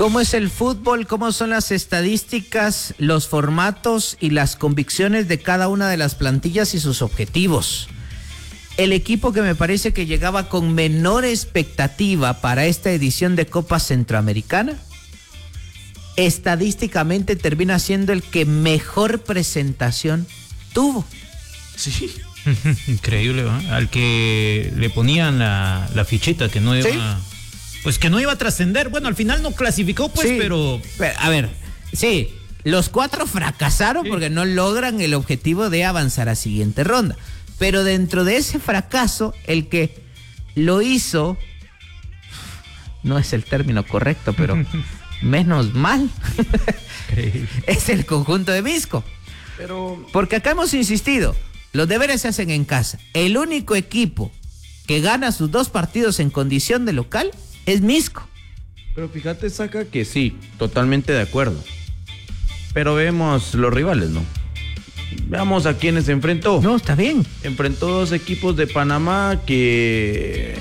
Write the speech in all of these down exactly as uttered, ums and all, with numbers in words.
¿Cómo es el fútbol? ¿Cómo son las estadísticas, los formatos y las convicciones de cada una de las plantillas y sus objetivos? El equipo que me parece que llegaba con menor expectativa para esta edición de Copa Centroamericana, estadísticamente termina siendo el que mejor presentación tuvo. Sí. Increíble, ¿no? Al que le ponían la, la fichita que no iba, ¿sí? Pues que no iba a trascender. Bueno, al final no clasificó, pues, sí, pero... pero... A ver, sí, los cuatro fracasaron, sí, porque no logran el objetivo de avanzar a siguiente ronda. Pero dentro de ese fracaso, el que lo hizo, no es el término correcto, pero menos mal, es el conjunto de Misco. Pero... Porque acá hemos insistido, los deberes se hacen en casa. El único equipo que gana sus dos partidos en condición de local es Misco. Pero fíjate, Saca, que sí, totalmente de acuerdo. Pero vemos los rivales, ¿no? Veamos a quiénes se enfrentó. No, está bien. Enfrentó dos equipos de Panamá que...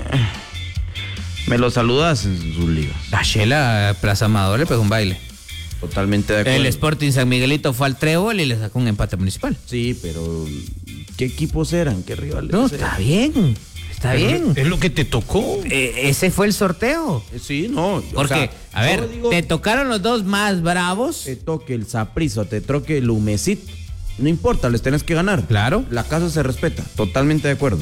me los saludas en sus ligas. La Shela Plaza Amador le pegó un baile. Totalmente de acuerdo. El Sporting San Miguelito fue al Trébol y le sacó un empate municipal. Sí, pero ¿qué equipos eran? ¿Qué rivales No, eran? está bien. Está es bien. Es lo que te tocó. Eh, ese fue el sorteo. Sí, no. Porque, o sea, a ver, digo, te tocaron los dos más bravos. Te toque el Saprissa, te toque el Humesit. No importa, les tenés que ganar. Claro. La casa se respeta. Totalmente de acuerdo.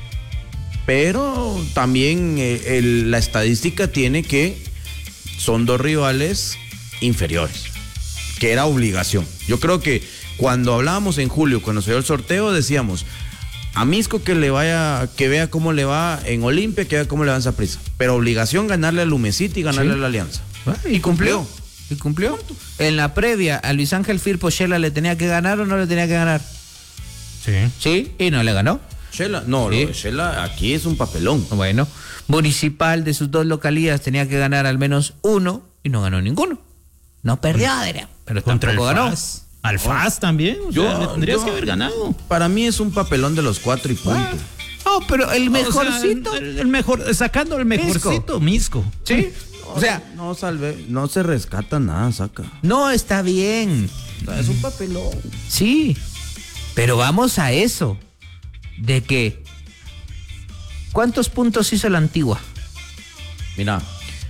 Pero también eh, el, la estadística tiene que son dos rivales inferiores, que era obligación. Yo creo que cuando hablábamos en julio, cuando se dio el sorteo, decíamos a Misco que le vaya, que vea cómo le va en Olimpia, que vea cómo le va en Saprissa, pero obligación ganarle al Lumecity y ganarle, sí, a la Alianza. Ah, y cumplió. ¿Y cumplió? En la previa, a Luis Ángel Firpo Shela le tenía que ganar o no le tenía que ganar. Sí. Sí, y no le ganó. Shela, no, sí. Lo de Shela aquí es un papelón. Bueno, Municipal de sus dos localías tenía que ganar al menos uno y no ganó ninguno. No perdió, Adrián, pero contra tampoco el ganó. F A S. Al F A S también, o yo, sea, le tendrías yo, que haber ganado. Para mí es un papelón de los cuatro y punto. Ah. No, pero el mejorcito. O sea, el, el mejor, sacando el mejorcito, Misco. Sí. No, o sea, no salve, no se rescata nada, Saca. No, está bien. Es un papelón. Sí, pero vamos a eso. De que, ¿cuántos puntos hizo la Antigua? Mira,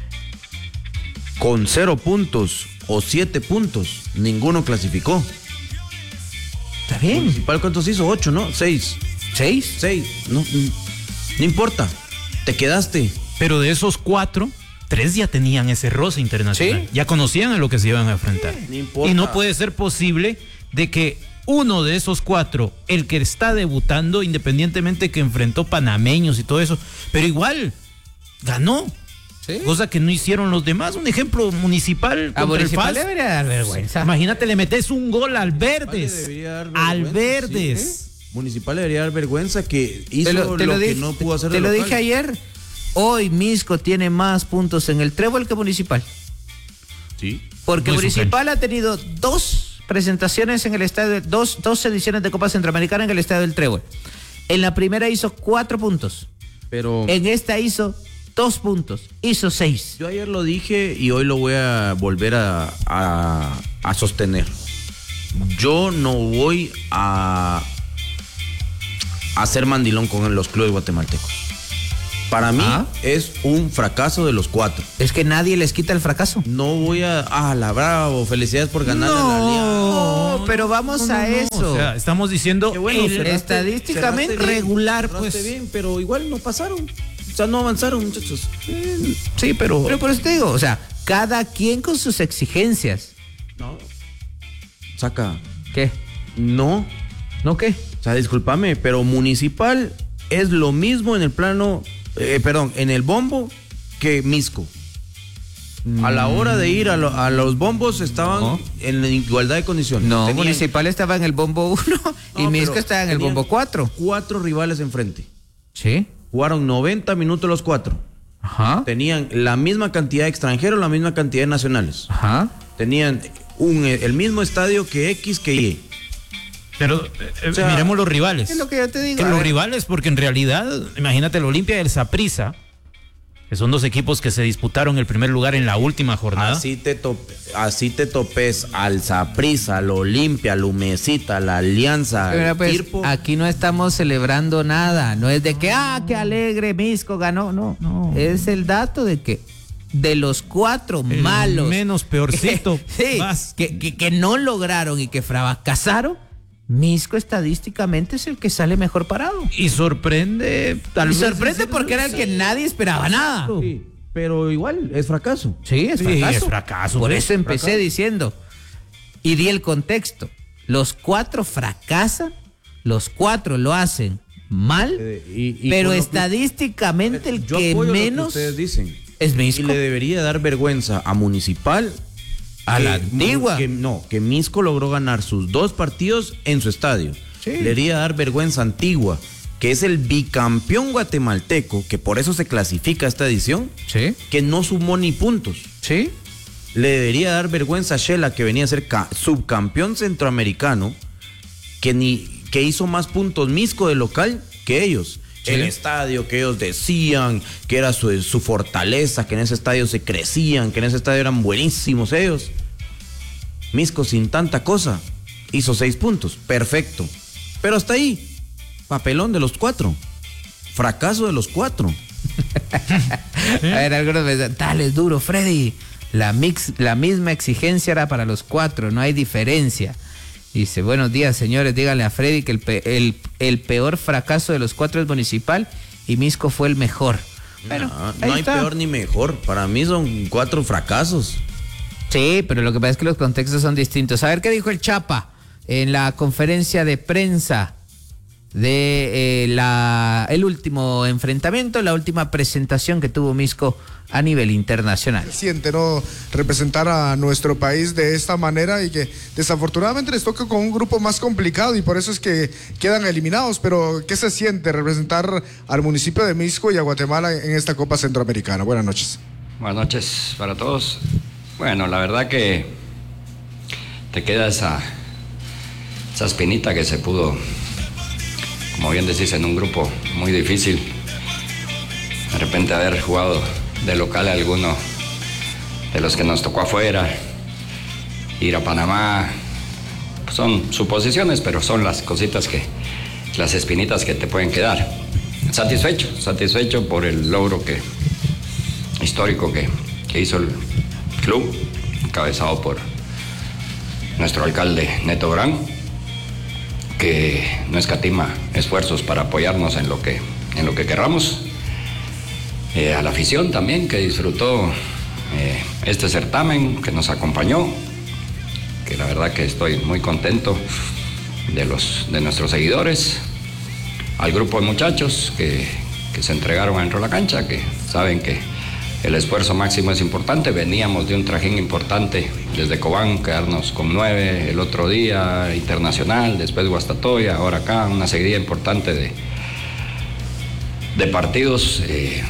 con cero puntos o siete puntos, ninguno clasificó. Está bien. Municipal, ¿cuántos hizo? Ocho, ¿no? Seis. ¿Seis? Seis. No, no importa. Te quedaste. Pero de esos cuatro, tres ya tenían ese roce internacional. ¿Sí? Ya conocían a lo que se iban a enfrentar. Sí, no importa. Y no puede ser posible de que uno de esos cuatro, el que está debutando, independientemente que enfrentó panameños y todo eso, pero igual ganó. ¿Sí? Cosa que no hicieron los demás. Un ejemplo, Municipal a Municipal el F A S. Debería dar vergüenza. Imagínate, le metes un gol al Verdes. Al Verdes. Sí, ¿eh? Municipal debería dar vergüenza que hizo te lo, te lo, lo que dije, no pudo hacer. Te de lo local. dije ayer. Hoy Misco tiene más puntos en el Trébol que Municipal. Sí. Porque Muy Municipal sujeto. ha tenido dos presentaciones en el estadio, dos, dos ediciones de Copa Centroamericana en el estadio del Trébol. En la primera hizo cuatro puntos. Pero en esta hizo dos puntos. Hizo seis. Yo ayer lo dije y hoy lo voy a volver a, a, a sostener. Yo no voy a hacer mandilón con los clubes guatemaltecos. Para mí ¿Ah? es un fracaso de los cuatro. Es que nadie les quita el fracaso. No voy a... Ah, la bravo, felicidades por ganar no, la liga. No, pero vamos no, no, a no, eso. O sea, estamos diciendo que bueno, el, cerraste, estadísticamente cerraste bien, regular, pues. bien, pero igual no pasaron. O sea, no avanzaron, muchachos. Eh, sí, pero... Pero por eso te digo, o sea, cada quien con sus exigencias. No. Saca. ¿Qué? No. ¿No qué? O sea, discúlpame, pero Municipal es lo mismo en el plano... Eh, perdón, en el bombo que Misco. Mm. A la hora de ir a, lo, a los bombos estaban no. en igualdad de condiciones. No, Tenían... Municipal estaba en el bombo uno y no, Misco estaba en el bombo cuatro. Cuatro rivales enfrente. Sí. Jugaron noventa minutos los cuatro. Ajá. Tenían la misma cantidad de extranjeros, la misma cantidad de nacionales. Ajá. Tenían un, el mismo estadio que X que Y. Pero eh, o sea, miremos los rivales. Es lo que yo te digo. Que los rivales, porque en realidad, imagínate, el Olimpia del Saprissa que son dos equipos que se disputaron el primer lugar en la última jornada. Así te, tope, así te topes al Saprissa, al Olimpia, al Umecita, a la Alianza, Pero al pues, Firpo. aquí no estamos celebrando nada, no es de que, ah, qué alegre, Misco ganó, no, no. Es el dato de que de los cuatro El malos. menos peorcito. sí, más. que, que, que no lograron y que fracasaron, Misco estadísticamente es el que sale mejor parado. Y sorprende. Tal Y vez sorprende decir, porque era el que nadie esperaba nada. Sí, pero igual es fracaso. Sí, es Sí, fracaso. es fracaso, Por sí, eso empecé fracaso. diciendo y di el contexto. Los cuatro fracasan, los cuatro lo hacen mal, Eh, y- y pero con lo que- estadísticamente el Yo que apoyo lo que menos ustedes dicen. es Y Misco. le debería dar vergüenza a Municipal. A que- la antigua. Que, no, que Misco logró ganar sus dos partidos en su estadio. Sí. Le debería dar vergüenza a Antigua, que es el bicampeón guatemalteco, que por eso se clasifica esta edición, Sí, que no sumó ni puntos. sí. Le debería dar vergüenza a Shela, que venía a ser ca- subcampeón centroamericano, que, ni, que hizo más puntos Misco de local que ellos. Sí. El estadio que ellos decían que era su, su fortaleza, que en ese estadio se crecían, que en ese estadio eran buenísimos ellos. Misco sin tanta cosa hizo seis puntos, perfecto. Pero hasta ahí, papelón de los cuatro, fracaso de los cuatro. A ver, algunos me dicen, tal es duro, Freddy. La, mix, la misma exigencia era para los cuatro, no hay diferencia. Dice, buenos días, señores, díganle a Freddy que el, pe el, el peor fracaso de los cuatro es Municipal y Misco fue el mejor. Bueno, no ahí no hay está. peor ni mejor, para mí son cuatro fracasos. Sí, pero lo que pasa es que los contextos son distintos. A ver qué dijo el Chapa en la conferencia de prensa de eh, la el último enfrentamiento, la última presentación que tuvo Misco a nivel internacional. Siente no representar a nuestro país de esta manera y que desafortunadamente les toca con un grupo más complicado y por eso es que quedan eliminados, pero ¿qué se siente representar al municipio de Misco y a Guatemala en esta Copa Centroamericana? Buenas noches. Buenas noches para todos. Bueno, la verdad que te queda esa, esa espinita que se pudo, como bien decís, en un grupo muy difícil. De repente haber jugado de local a alguno de los que nos tocó afuera, ir a Panamá, pues son suposiciones, pero son las cositas que, las espinitas que te pueden quedar. Satisfecho, satisfecho por el logro que, histórico que, que hizo el club, encabezado por nuestro alcalde Neto Brand, que no escatima esfuerzos para apoyarnos en lo que, en lo que querramos. Eh, a la afición también, que disfrutó eh, este certamen, que nos acompañó, que la verdad que estoy muy contento de, los, de nuestros seguidores. Al grupo de muchachos que, que se entregaron adentro de la cancha, que saben que el esfuerzo máximo es importante. Veníamos de un trajín importante desde Cobán, quedarnos con nueve el otro día, Internacional, después Guastatoya, ahora acá, una seguidilla importante de, de partidos eh,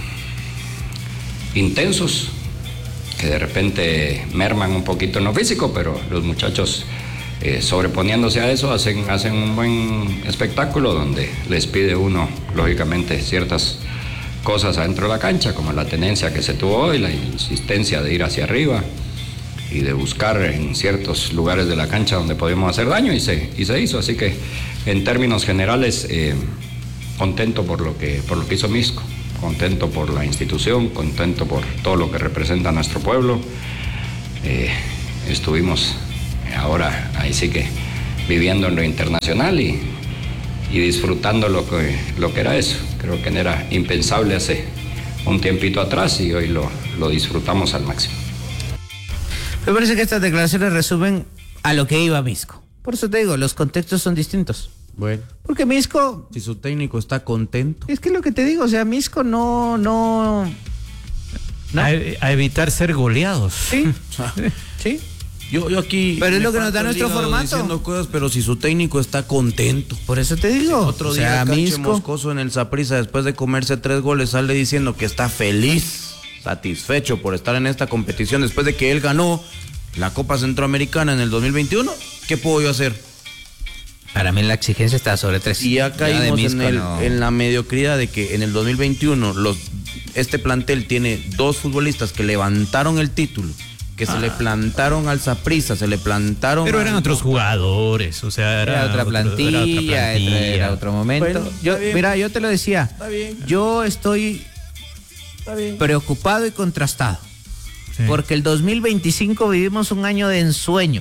intensos, que de repente merman un poquito en lo físico, pero los muchachos eh, sobreponiéndose a eso hacen, hacen un buen espectáculo donde les pide uno, lógicamente, ciertas cosas adentro de la cancha, como la tenencia que se tuvo hoy, la insistencia de ir hacia arriba y de buscar en ciertos lugares de la cancha donde podíamos hacer daño, y se, y se hizo. Así que en términos generales, eh, contento por lo que, por lo que hizo Misco, contento por la institución, contento por todo lo que representa a nuestro pueblo. Eh, estuvimos ahora ahí sí que viviendo en lo internacional y, y disfrutando lo que, lo que era eso. Creo que era impensable hace un tiempito atrás y hoy lo, lo disfrutamos al máximo. Me parece que estas declaraciones resumen a lo que iba Misco. Por eso te digo, los contextos son distintos. Bueno, Porque Misco, si su técnico está contento. es que lo que te digo, o sea, Misco no, no, no. A, a evitar ser goleados. Sí, sí. Yo, yo aquí. Pero es me lo que nos da parto el nuestro hígado formato. Diciendo cosas, pero si su técnico está contento. Por eso te digo. Otro o día, sea, Cache Misco, Moscoso en el Saprissa, después de comerse tres goles, sale diciendo que está feliz, satisfecho por estar en esta competición después de que él ganó la Copa Centroamericana en el dos mil veintiuno. ¿Qué puedo yo hacer? para mí la exigencia está sobre tres. Y ya caímos de Misco en, el- no. en la mediocridad de que en el dos mil veintiuno los este plantel tiene dos futbolistas que levantaron el título, que ah. se le plantaron al Saprissa, se le plantaron... Pero eran al... otros jugadores, o sea, era, era, otra, otro, plantilla, era otra plantilla, era, era otro momento. Bueno, yo, mira, yo te lo decía, Está bien. yo estoy Está bien. preocupado y contrastado, sí. porque el dos mil veinticinco vivimos un año de ensueño.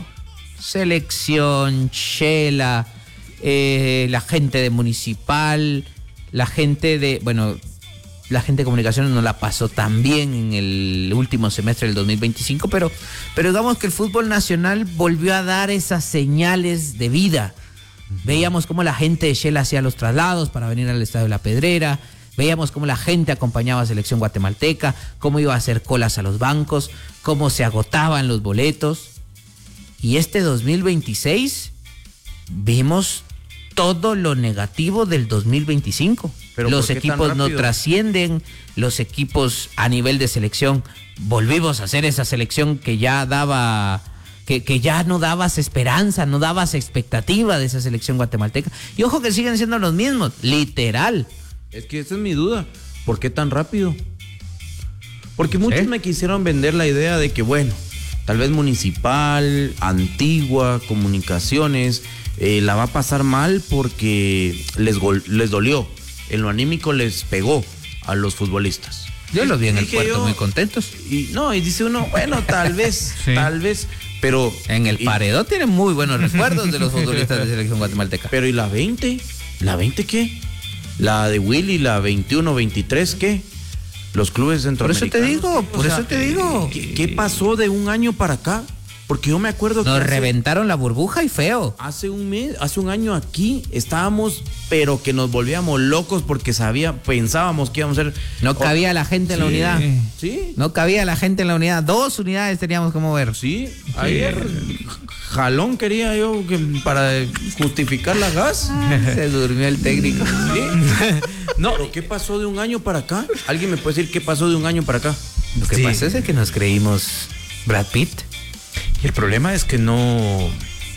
Selección, Shela, eh, la gente de Municipal, la gente de, bueno, la gente de comunicaciones no la pasó tan bien en el último semestre del dos mil veinticinco, pero, pero digamos que el fútbol nacional volvió a dar esas señales de vida. Uh-huh. Veíamos cómo la gente de Shela hacía los traslados para venir al Estadio de La Pedrera, veíamos cómo la gente acompañaba a selección guatemalteca, cómo iba a hacer colas a los bancos, cómo se agotaban los boletos. Y este dos mil veintiséis vimos todo lo negativo del dos mil veinticinco. ¿Pero los por qué tan equipos no rápido? trascienden, los equipos a nivel de selección, volvimos a hacer esa selección que ya daba, que, que ya no dabas esperanza, no dabas expectativa de esa selección guatemalteca. Y ojo que siguen siendo los mismos, literal. Es que esa es mi duda. ¿Por qué tan rápido? Porque muchos ¿Sí? me quisieron vender la idea de que, bueno, tal vez Municipal, Antigua, Comunicaciones, eh, la va a pasar mal porque les, gol, les dolió. En lo anímico les pegó a los futbolistas. Yo los vi en el Dije puerto yo, muy contentos. Y no, y dice uno, bueno, tal vez, Sí. tal vez, pero... En el y- Paredón tienen muy buenos recuerdos de los futbolistas de selección guatemalteca. Pero ¿y la veinte? ¿La veinte qué? ¿La de Willy, la veintiuno, veintitrés qué? Los clubes Por eso centroamericanos. te digo, ¿qué? O por sea, eso te digo. ¿Qué, qué pasó de un año para acá? Porque yo me acuerdo que Nos hace, reventaron la burbuja y feo. hace un mes, hace un año aquí estábamos, pero que nos volvíamos locos porque sabía, pensábamos que íbamos a ser. No cabía la gente en la Sí. unidad. Sí, No cabía la gente en la unidad. Dos unidades teníamos que mover. sí. Ayer jalón quería yo que para justificar la gas. Se durmió el técnico. Sí. No, ¿pero qué pasó de un año para acá? ¿Alguien me puede decir qué pasó de un año para acá? Lo que Sí. pasa es que nos creímos Brad Pitt. Y el problema es que no,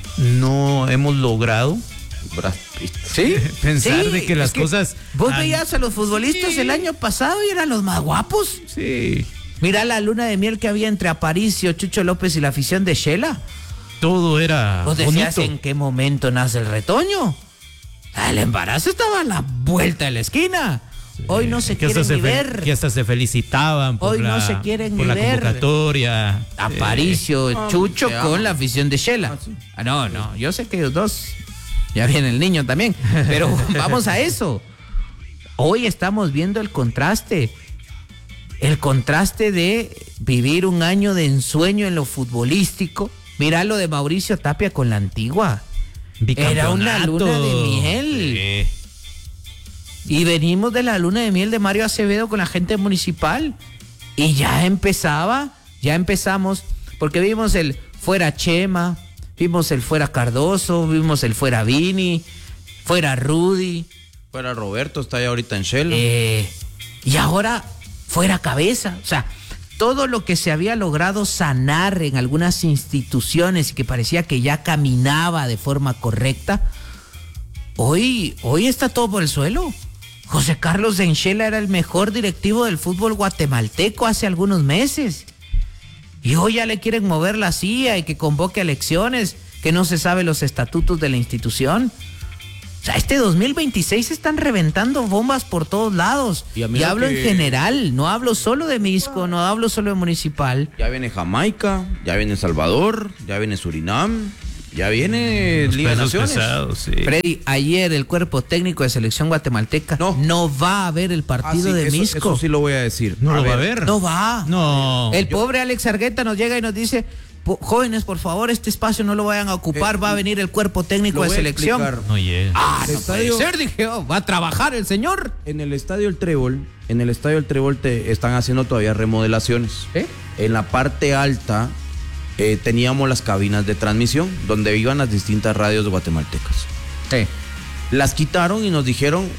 no hemos logrado Brad Pitt. Sí. pensar Sí, de que las es que cosas... Vos han- veías a los futbolistas Sí. el año pasado y eran los más guapos. Sí, Mira la luna de miel que había entre Aparicio, Chucho López y la afición de Shela. todo era Vos decías bonito. en qué momento nace el retoño. El embarazo estaba a la vuelta de la esquina. Hoy no se que hasta quieren se ni fe- ver. que hasta se felicitaban por Hoy no la, se quieren por ni la ver. convocatoria. Aparicio, Ah, Chucho te con amo. la afición de Shela. Ah, no, no, yo sé que ellos dos. Ya viene el niño también. Pero vamos a eso. Hoy estamos viendo el contraste. El contraste de vivir un año de ensueño en lo futbolístico. Mirá lo de Mauricio Tapia con la Antigua. Era una luna de miel. Sí. Y venimos de la luna de miel de Mario Acevedo con la gente municipal. Y ya empezaba, ya empezamos, porque vimos el fuera Chema, vimos el fuera Cardoso, vimos el fuera Vini, fuera Rudy. Fuera Roberto, está ya ahorita en Shell. Eh, y ahora fuera Cabeza. O sea, todo lo que se había logrado sanar en algunas instituciones y que parecía que ya caminaba de forma correcta, hoy, hoy está todo por el suelo. José Carlos Enchela era el mejor directivo del fútbol guatemalteco hace algunos meses. Y hoy ya le quieren mover la C I A y que convoque elecciones, que no se sabe los estatutos de la institución. O sea, este dos mil veintiséis están reventando bombas por todos lados. Y Y, a mí lo hablo que- en general, no hablo solo de Misco, no hablo solo de Municipal. Ya viene Jamaica, ya viene Salvador, ya viene Surinam, ya viene Los Liga de pesos Naciones. pesados, sí. Freddy, ayer el cuerpo técnico de selección guatemalteca No. no, va a ver el Ah, partido sí, de eso, Misco. eso sí lo voy a decir. ¿No lo va a ver? No va. No. El pobre Alex Argueta nos llega y nos dice, "Po- jóvenes, por favor, este espacio no lo vayan a ocupar, Eh, va a venir el cuerpo Lo técnico voy de a selección." explicar. No llega. Ah, El no puede estadio- ser, dije, oh, va a trabajar el señor. En el Estadio El Trébol, en el Estadio El Trébol te están haciendo todavía remodelaciones. ¿Eh? En la parte alta eh, teníamos las cabinas de transmisión donde iban las distintas radios guatemaltecas. Sí. Las quitaron y nos dijeron,